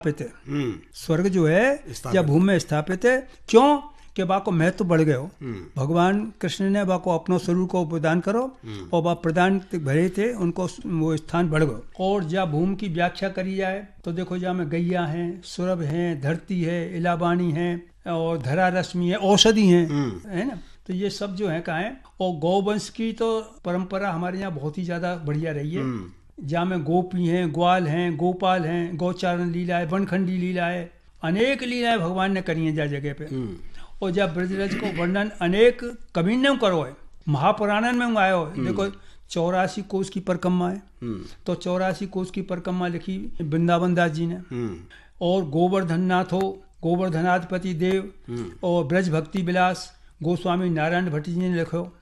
स्थापित है। स्वर्ग जो है या भूमि में स्थापित है। क्यों? कि बाको महत्व बढ़ गयो। भगवान कृष्ण ने बाको अपनो स्वरूप को प्रदान करो और बा प्रदान भरे थे उनको वो स्थान बढ़ गयो। और जहाँ भूमि की व्याख्या करी जाए तो देखो जहाँ में गैया हैं, सुरभ हैं, धरती है, इलाबानी है और धरा रश्मि है, औषधि है ना। तो ये सब जो है कहाँ है। और गौवंश की तो परंपरा हमारे यहाँ बहुत ही ज्यादा बढ़िया रही है। जहाँ में गोपी हैं, ग्वाल हैं, गोपाल हैं, गौचारण लीला है, वनखंडी लीला है, अनेक लीलाएं भगवान ने करी हैं जा जगह पे। और जब ब्रजरज को वर्णन अनेक कभी ने करो है, महापुराणन में आयो है। देखो 84 कोस की परिक्रमा है, तो 84 कोस की परिक्रमा लिखी वृंदावन दास जी ने। और गोवर्धन नाथ हो, गोवर्धनाधिपति देव और ब्रज भक्ति विलास गोस्वामी नारायण भट्ट जी ने लिखो।